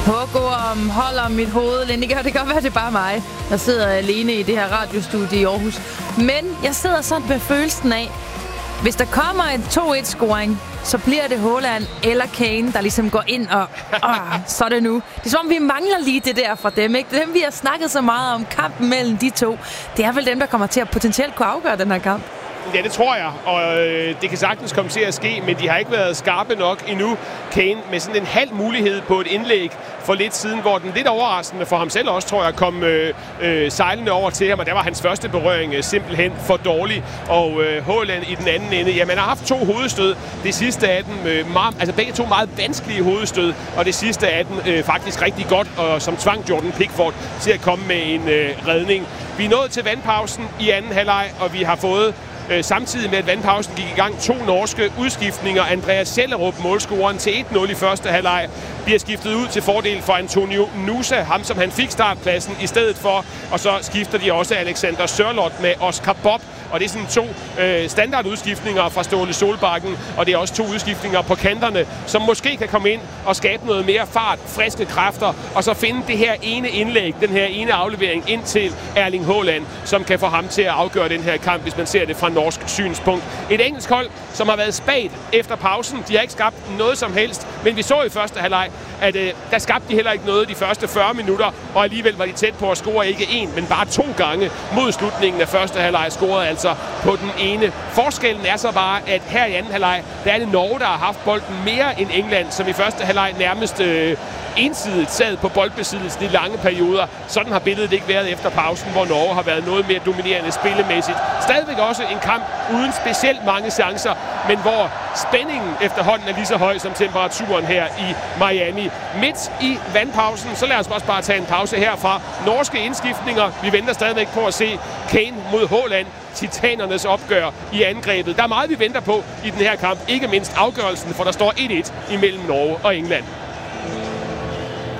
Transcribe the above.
Hugorm holder mit hoved. Lindiger, det kan godt være, det er bare mig, der sidder alene i det her radiostudie i Aarhus. Men jeg sidder sådan med følelsen af, hvis der kommer en 2-1-scoring, så bliver det Haaland eller Kane, der ligesom går ind og så er det nu. Det er som om, vi mangler lige det der fra dem, ikke? Dem, vi har snakket så meget om kampen mellem de to. Det er vel dem, der kommer til at potentielt kunne afgøre den her kamp. Ja, det tror jeg, og det kan sagtens komme til at ske, men de har ikke været skarpe nok endnu. Kane med sådan en halv mulighed på et indlæg for lidt siden, hvor den lidt overraskende for ham selv også, tror jeg, kom sejlende over til ham, og der var hans første berøring simpelthen for dårlig. Og Haaland i den anden ende, ja, man har haft 2 hovedstød. Det sidste af dem, begge to meget vanskelige hovedstød, og det sidste af dem faktisk rigtig godt, og som tvang Jordan Pickford til at komme med en redning. Vi er nået til vandpausen i anden halvleg, og vi har fået samtidig med, at vandpausen gik i gang, 2 norske udskiftninger. Andreas Schellerup, målscoreren til 1-0 i første halvleg, bliver skiftet ud til fordel for Antonio Nusa, ham som han fik startpladsen i stedet for. Og så skifter de også Alexander Sørloth med Oscar Bob. Og det er sådan 2 standardudskiftninger fra Ståle Solbakken, og det er også 2 udskiftninger på kanterne, som måske kan komme ind og skabe noget mere fart, friske kræfter, og så finde det her ene indlæg, den her ene aflevering ind til Erling Haaland, som kan få ham til at afgøre den her kamp, hvis man ser det fra norsk synspunkt. Et engelsk hold, som har været spagt efter pausen. De har ikke skabt noget som helst, men vi så i første halvleg, at der skabte de heller ikke noget de første 40 minutter, og alligevel var de tæt på at score ikke 1, men bare 2 gange mod slutningen af første halvleg, scorede altså på den ene. Forskellen er så bare, at her i anden halvleg, der er det Norge, der har haft bolden mere end England, som i første halvleg nærmest ensidigt sad på boldbesiddelsen i lange perioder. Sådan har billedet ikke været efter pausen, hvor Norge har været noget mere dominerende spillemæssigt. Stadigvæk også en kamp uden specielt mange chancer, men hvor spændingen efterhånden er lige så høj som temperaturen her i Miami. Midt i vandpausen, så lad os også bare tage en pause herfra. Norske indskiftninger. Vi venter stadigvæk på at se Kane mod Haaland. Titanernes opgør i angrebet. Der er meget, vi venter på i den her kamp. Ikke mindst afgørelsen, for der står 1-1 imellem Norge og England.